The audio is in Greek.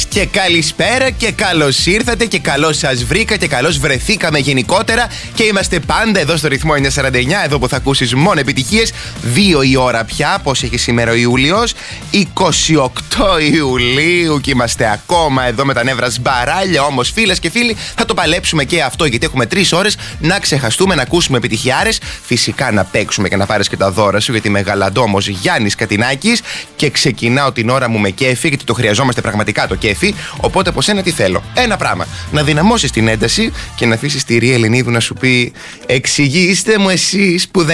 Και καλησπέρα και καλώς ήρθατε και καλώς σας βρήκα και καλώς βρεθήκαμε γενικότερα. Και είμαστε πάντα εδώ στο ρυθμό 949, εδώ που θα ακούσεις μόνο επιτυχίες. 2 η ώρα πια, πώς έχει σήμερα ο Ιούλιος, 28 Ιουλίου και είμαστε ακόμα εδώ με τα νεύρα σμπαράλια. Όμως φίλες και φίλοι, θα το παλέψουμε και αυτό, γιατί έχουμε 3 ώρες να ξεχαστούμε, να ακούσουμε επιτυχιάρες. Φυσικά να παίξουμε και να πάρεις και τα δώρα σου, γιατί είμαι γαλαντόμος Γιάννης Κατινάκης και ξεκινάω την ώρα μου με κέφι, γιατί το χρειαζόμαστε πραγματικά το κέφι. Οπότε από σένα τι θέλω? Ένα πράγμα. Να δυναμώσεις την ένταση και να αφήσεις τη Ρία Ελληνίδου να σου πει: εξηγήστε μου εσείς που δεν